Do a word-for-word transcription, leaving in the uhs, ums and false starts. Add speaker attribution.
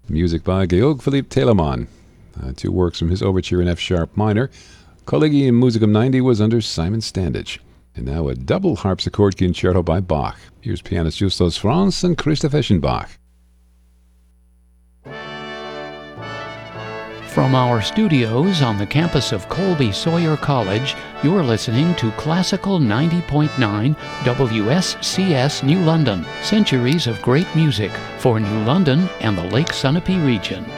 Speaker 1: Music by Georg Philipp Telemann. Uh, two works from his overture in F sharp minor. Collegium Musicum ninety was under Simon Standage. And now a double harpsichord concerto by Bach. Here's pianist Justus Franz and Christoph Eschenbach.
Speaker 2: From our studios on the campus of Colby Sawyer College, you're listening to Classical ninety point nine W S C S New London. Centuries of great music for New London and the Lake Sunapee region.